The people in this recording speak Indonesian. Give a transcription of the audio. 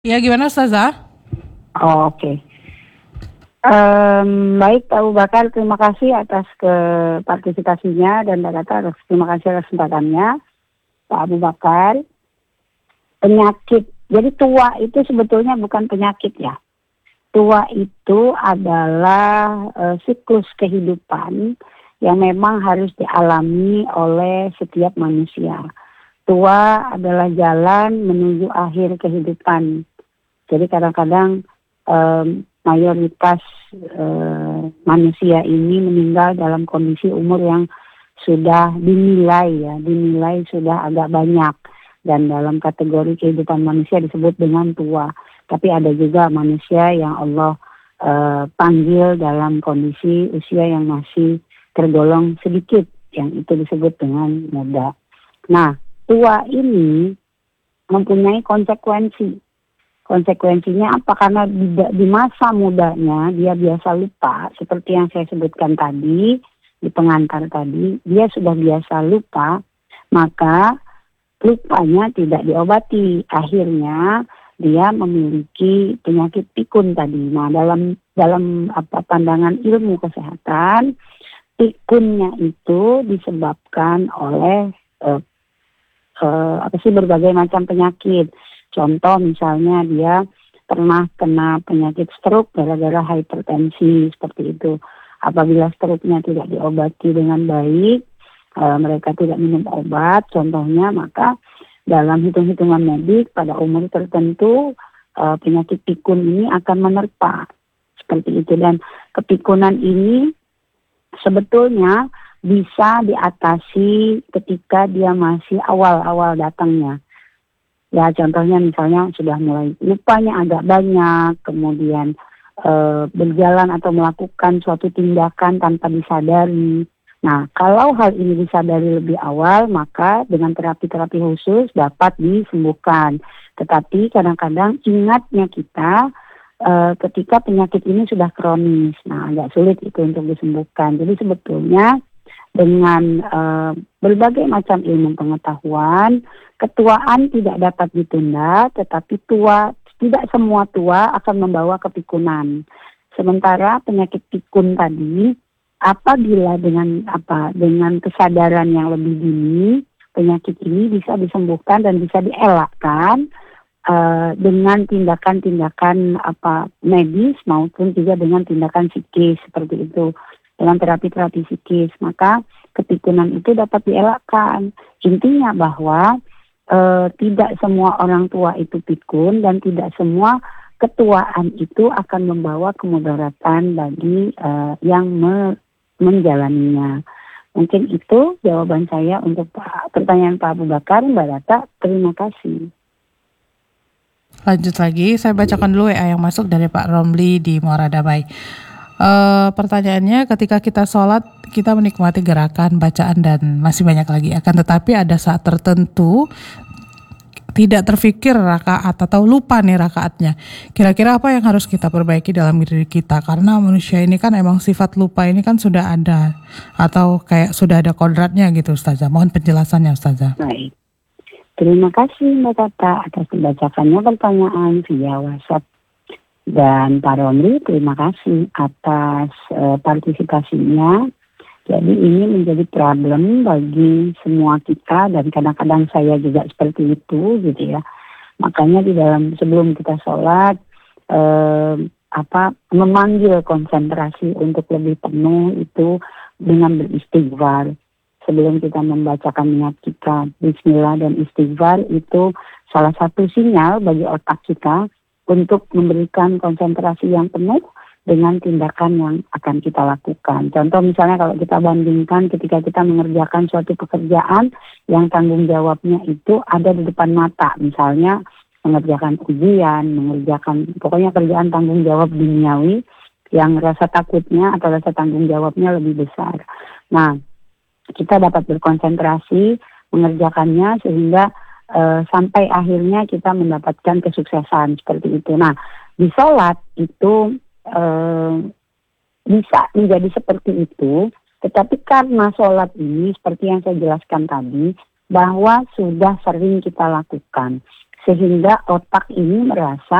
Ya, gimana Ustazah? Oh, oke. Baik Pak Abu Bakar, terima kasih atas partisipasinya dan terima kasih atas kesempatannya Pak Abu Bakar. Penyakit, jadi tua itu sebetulnya bukan penyakit ya. Tua itu adalah siklus kehidupan yang memang harus dialami oleh setiap manusia. Tua adalah jalan menuju akhir kehidupan. Jadi kadang-kadang mayoritas manusia ini meninggal dalam kondisi umur yang sudah dinilai sudah agak banyak, dan dalam kategori kehidupan manusia disebut dengan tua. Tapi ada juga manusia yang Allah panggil dalam kondisi usia yang masih tergolong sedikit, yang itu disebut dengan muda. Nah, tua ini mempunyai konsekuensi. Konsekuensinya apa? Karena di masa mudanya dia biasa lupa, seperti yang saya sebutkan tadi, di pengantar tadi, dia sudah biasa lupa, maka lupanya tidak diobati. Akhirnya dia memiliki penyakit pikun tadi. Nah, dalam pandangan ilmu kesehatan, pikunnya itu disebabkan oleh berbagai macam penyakit. Contoh misalnya dia pernah kena penyakit stroke gara-gara hipertensi, seperti itu. Apabila stroke-nya tidak diobati dengan baik, mereka tidak minum obat contohnya, maka dalam hitung-hitungan medik pada umur tertentu penyakit pikun ini akan menerpa. Seperti itu. Dan kepikunan ini sebetulnya bisa diatasi ketika dia masih awal-awal datangnya. Ya, contohnya misalnya sudah mulai lupanya agak banyak, kemudian berjalan atau melakukan suatu tindakan tanpa disadari. Nah, kalau hal ini disadari lebih awal, maka dengan terapi-terapi khusus dapat disembuhkan. Tetapi kadang-kadang ingatnya kita ketika penyakit ini sudah kronis. Nah, agak sulit itu untuk disembuhkan. Jadi sebetulnya dengan berbagai macam ilmu pengetahuan, ketuaan tidak dapat ditunda, tetapi tidak semua tua akan membawa kepikunan. Sementara penyakit pikun tadi, apabila dengan kesadaran yang lebih dini, penyakit ini bisa disembuhkan dan bisa dielakkan dengan tindakan-tindakan medis maupun juga dengan tindakan psikis seperti itu, dengan terapi-terapi psikis. Maka kepikunan itu dapat dielakkan. Intinya bahwa tidak semua orang tua itu pikun, dan tidak semua ketuaan itu akan membawa kemudaratan bagi yang menjalaninya. Mungkin itu jawaban saya untuk pertanyaan Pak Abu Bakar. Mbak Data, terima kasih. Lanjut lagi, saya bacakan dulu WA yang masuk dari Pak Romli di Muara Damai. Pertanyaannya, ketika kita sholat, kita menikmati gerakan, bacaan, dan masih banyak lagi. Akan tetapi ada saat tertentu tidak terfikir rakaat atau lupa nih rakaatnya. Kira-kira apa yang harus kita perbaiki dalam diri kita? Karena manusia ini kan emang sifat lupa ini kan sudah ada, atau kayak sudah ada kodratnya gitu Ustazah. Mohon penjelasannya Ustazah. Baik. Terima kasih Mbak Tata atas membacakannya pertanyaan via WhatsApp. Dan Pak Romli, terima kasih atas partisipasinya. Jadi ini menjadi problem bagi semua kita, dan kadang-kadang saya juga seperti itu gitu ya. Makanya sebelum kita sholat memanggil konsentrasi untuk lebih penuh itu dengan beristighfar. Sebelum kita membacakan niat kita, bismillah dan istighfar, itu salah satu sinyal bagi otak kita untuk memberikan konsentrasi yang penuh dengan tindakan yang akan kita lakukan. Contoh misalnya kalau kita bandingkan ketika kita mengerjakan suatu pekerjaan yang tanggung jawabnya itu ada di depan mata. Misalnya mengerjakan ujian, pokoknya kerjaan tanggung jawab duniawi yang rasa takutnya atau rasa tanggung jawabnya lebih besar. Nah, kita dapat berkonsentrasi mengerjakannya sehingga sampai akhirnya kita mendapatkan kesuksesan seperti itu. Nah, di sholat itu bisa menjadi seperti itu, tetapi karena sholat ini seperti yang saya jelaskan tadi, bahwa sudah sering kita lakukan. sehingga otak ini merasa